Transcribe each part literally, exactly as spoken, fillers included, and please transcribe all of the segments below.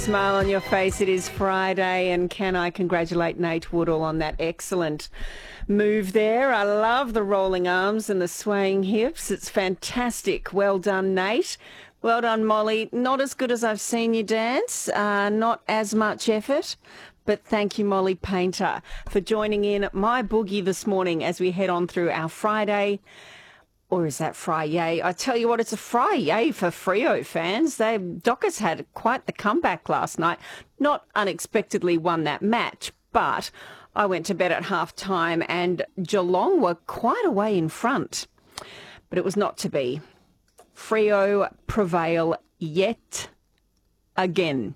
Smile on your face. It is Friday, and can I congratulate Nate Woodall on that excellent move there. I love the rolling arms and the swaying hips. It's fantastic. Well done, Nate. Well done, Molly. Not as good as I've seen you dance, uh, not as much effort, but thank you, Molly Painter, for joining in my boogie this morning as we head on through our Friday. Or is that Friday? I tell you what, it's a Friday for Freo fans. They Dockers had quite the comeback last night. Not unexpectedly won that match, but I went to bed at half time and Geelong were quite a way in front. But it was not to be. Freo prevail yet again.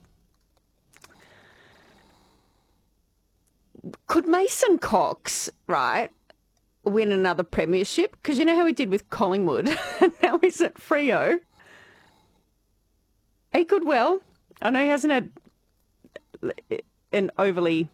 Could Mason Cox, right, win another premiership? Because you know how he did with Collingwood and now he's at Freo. He could well. I know he hasn't had an overly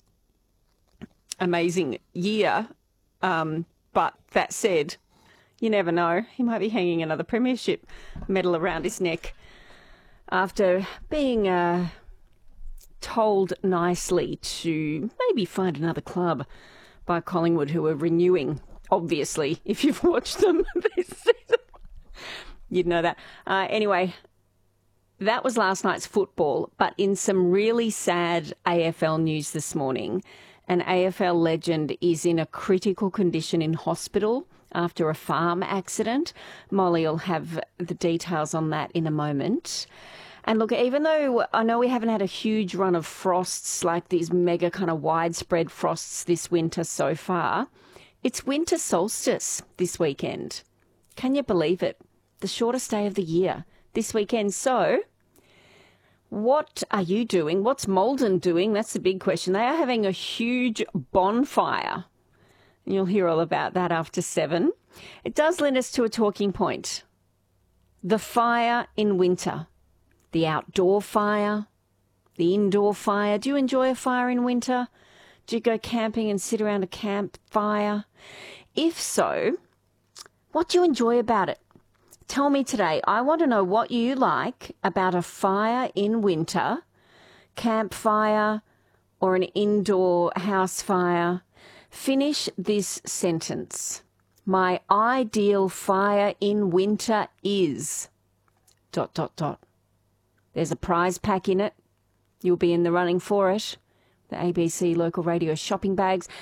amazing year, um, but that said, you never know. He might be hanging another premiership medal around his neck after being uh, told nicely to maybe find another club by Collingwood, who are renewing, obviously, if you've watched them this season. You'd know that. Uh, anyway, that was last night's football, but in some really sad A F L news this morning, an A F L legend is in a critical condition in hospital after a farm accident. Molly will have the details on that in a moment. And look, even though I know we haven't had a huge run of frosts, like these mega kind of widespread frosts this winter so far, it's winter solstice this weekend. Can you believe it? The shortest day of the year this weekend. So what are you doing? What's Maldon doing? That's the big question. They are having a huge bonfire. You'll hear all about that after seven. It does lend us to a talking point. The fire in winter. The outdoor fire, the indoor fire. Do you enjoy a fire in winter? Do you go camping and sit around a campfire? If so, what do you enjoy about it? Tell me today. I want to know what you like about a fire in winter, campfire, or an indoor house fire. Finish this sentence. My ideal fire in winter is... dot, dot, dot. There's a prize pack in it. You'll be in the running for it. The A B C local radio shopping bags.